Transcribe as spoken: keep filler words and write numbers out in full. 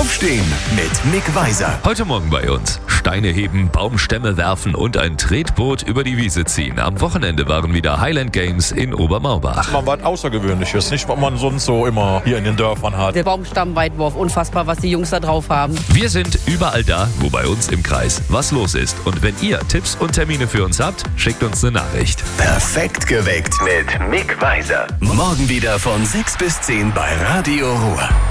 Aufstehen mit Mick Weiser. Heute Morgen bei uns. Steine heben, Baumstämme werfen und ein Tretboot über die Wiese ziehen. Am Wochenende waren wieder Highland Games in Obermaubach. Mal was Außergewöhnliches, nicht was man sonst so immer hier in den Dörfern hat. Der Baumstammweitwurf, unfassbar, was die Jungs da drauf haben. Wir sind überall da, wo bei uns im Kreis was los ist. Und wenn ihr Tipps und Termine für uns habt, schickt uns eine Nachricht. Perfekt geweckt mit Mick Weiser. Morgen wieder von sechs bis zehn bei Radio Ruhr.